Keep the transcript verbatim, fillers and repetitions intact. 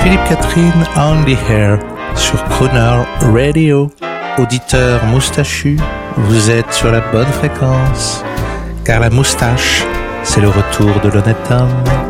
Philippe Catherine, Only Hair, sur Crooner Radio. Auditeur moustachu, vous êtes sur la bonne fréquence, car la moustache, c'est le retour de l'honnête homme.